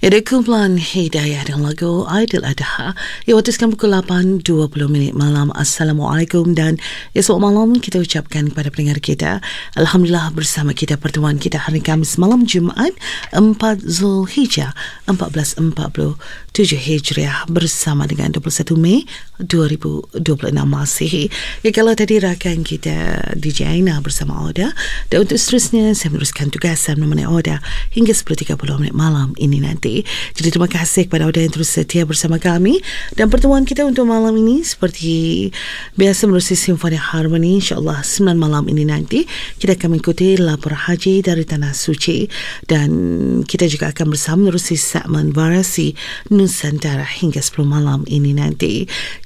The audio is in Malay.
Ada kumpulan Hidayah dan lagu Aidil Adha. Waktu sekarang pukul 8.20 malam. Assalamualaikum dan esok malam kita ucapkan kepada pendengar kita. Alhamdulillah bersama kita pertemuan kita hari Khamis malam Jumaat 4 Zulhijjah 1447 Hijriah bersama dengan 21 Mei 2026 Masihi. Kalau tadi rakan kita DJ Aina bersama Oda, dan untuk seterusnya saya meneruskan tugasan menemani Oda hingga 10.30 malam ini nanti. Jadi terima kasih kepada Oda yang terus setia bersama kami, dan pertemuan kita untuk malam ini seperti biasa menerusi Simfoni Harmoni. InsyaAllah 9 malam ini nanti kita akan mengikuti lapor haji dari Tanah Suci, dan kita juga akan bersama menerusi segmen Varasi Nusantara hingga 10 malam ini nanti.